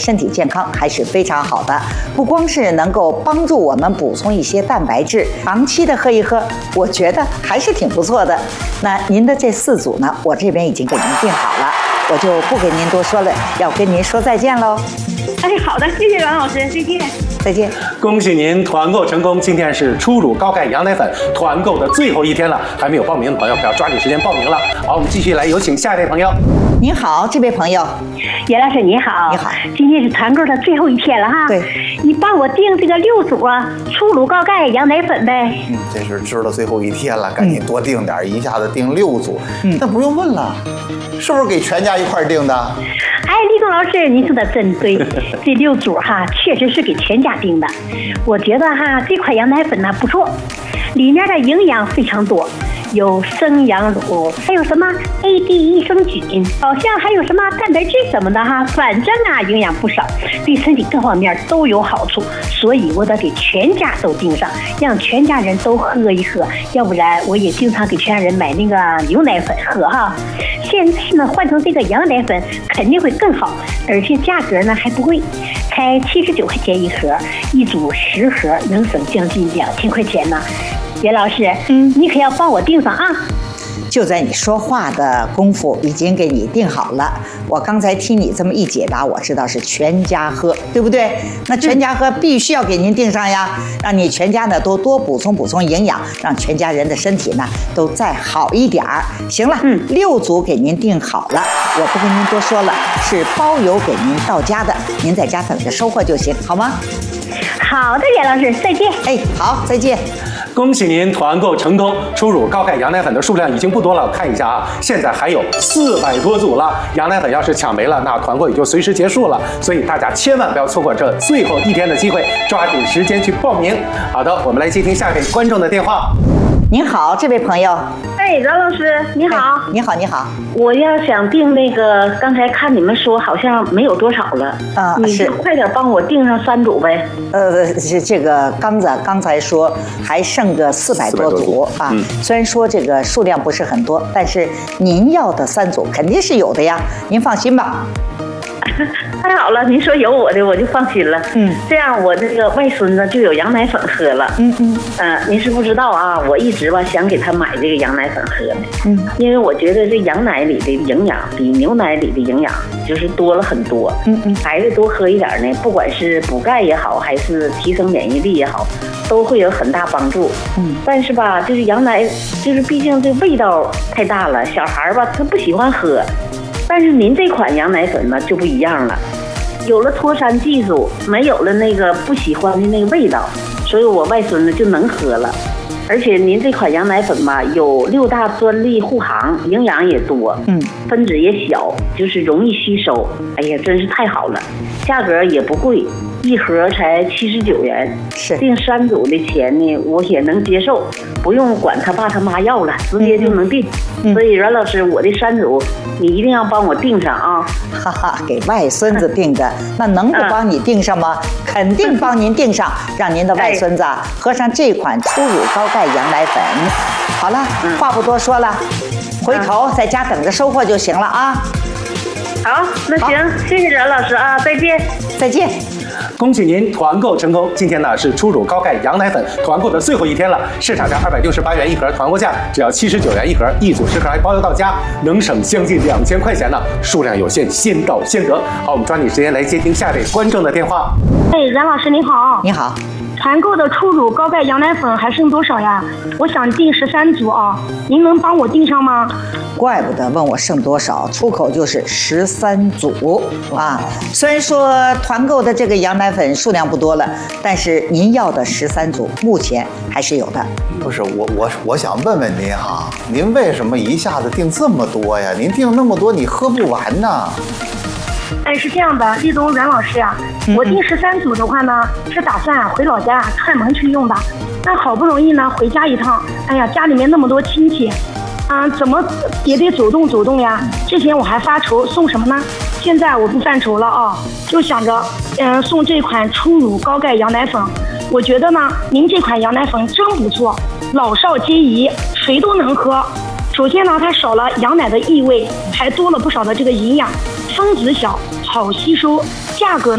身体健康还是非常好的。不光是能够帮助我们补充一些蛋白质，长期的喝一喝，我觉得还是挺不错的。那您的这4组呢，我这边已经给您定好了，我就不给您多说了，要跟您说再见喽。 哎，好的，谢谢阮老师，再见。 再见！ 恭喜您团购成功！今天是初乳高钙羊奶粉团购的最后一天了，还没有报名的朋友可要抓紧时间报名了。好，我们继续来有请下一位朋友。 您好，这位朋友。 袁老师你好。 你好。 今天是团购的最后一天了哈。 对。 你帮我订这个6组啊，初乳高钙羊奶粉呗。 这是知道最后一天了，赶紧多订点，一下子订6组。那不用问了，是不是给全家一块订的？ 哎，李总老师，您说的真对，这6组哈，确实是给全家订的。我觉得哈，这款羊奶粉呢不错，里面的营养非常多，有生羊乳，还有什么 AD 益生菌，好像还有什么蛋白质什么的哈，反正啊营养不少，对身体各方面都有好处，所以我得给全家都订上，让全家人都喝一喝，要不然我也经常给全家人买那个牛奶粉喝哈。现在呢换成这个羊奶粉肯定会更好，而且价格呢还不贵，才79块钱一盒，一组10盒，能省将近2000块钱呢。袁老师，你可要帮我订上啊！ 就在你说话的功夫，已经给你订好了。我刚才听你这么一解答，我知道是全家喝，对不对？那全家喝必须要给您订上呀，让你全家呢都多补充补充营养，让全家人的身体呢都再好一点儿。行了，6组给您订好了，我不跟您多说了，是包邮给您到家的，您在家等着收货就行，好吗？ 好的，袁老师，再见。 哎，好，再见。 恭喜您团购成功！初乳高钙羊奶粉的数量已经不多了，我看一下啊，现在还有400多组了。羊奶粉要是抢没了，那团购也就随时结束了。所以大家千万不要错过这最后一天的机会，抓紧时间去报名。好的，我们来接听下一位观众的电话。 您好，这位朋友。 哎，阮老师，你好。 你好，你好。 我要想订那个，刚才看你们说好像没有多少了啊，你就快点帮我订上3组呗。 这个刚才说还剩个400多组啊，虽然说这个数量不是很多，但是您要的3组肯定是有的呀，您放心吧。 太好了，您说有我的我就放心了。这样我这个外孙子就有羊奶粉喝了。您是不知道啊，我一直吧想给他买这个羊奶粉喝呢。因为我觉得这羊奶里的营养比牛奶里的营养就是多了很多。孩子多喝一点呢，不管是补钙也好，还是提升免疫力也好，都会有很大帮助。但是吧，就是羊奶，就是毕竟这味道太大了，小孩吧他不喜欢喝。但是您这款羊奶粉呢就不一样了，有了脱酸技术，没有了那个不喜欢的那个味道，所以我外孙子就能喝了。而且您这款羊奶粉吧，有6大专利护航，营养也多，分子也小，就是容易吸收。哎呀，真是太好了，价格也不贵，一盒才79元， 是订3组的钱呢，我也能接受，不用管他爸他妈要了，直接就能订。所以阮老师，我的3组你一定要帮我订上啊！ 哈哈，给外孙子订的，那能不帮你订上吗？肯定帮您订上，让您的外孙子喝上这款初乳高钙羊奶粉。好了，话不多说了，回头在家等着收货就行了啊。 好，那行，谢谢阮老师啊，再见， 再见。 恭喜您团购成功！今天呢是初乳高钙羊奶粉团购的最后一天了，市场价268元一盒，团购价只要79元一盒，一组10盒还包邮到家，能省将近2000块钱呢。数量有限，先到先得。好，我们抓紧时间来接听下位观众的电话。 哎，阮老师您好。 你好。 团购的初乳高钙羊奶粉还剩多少呀？我想订13组啊，您能帮我订上吗？ 怪不得问我剩多少，出口就是13组啊。虽然说团购的这个羊奶粉数量不多了，但是您要的13组目前还是有的。 不是我想问问您哈，您为什么一下子订这么多呀？您订那么多，你喝不完呢？ 哎，是这样的，立冬阮老师啊，我订13组的话呢，是打算回老家串门去用的。但好不容易呢回家一趟，哎呀，家里面那么多亲戚，怎么也得走动呀。之前我还发愁送什么呢，现在我不犯愁了啊，就想着送这款初乳高钙羊奶粉。我觉得呢，您这款羊奶粉真不错，老少皆宜，谁都能喝。首先呢，它少了羊奶的异味，还多了不少的这个营养，分子小，好吸收，价格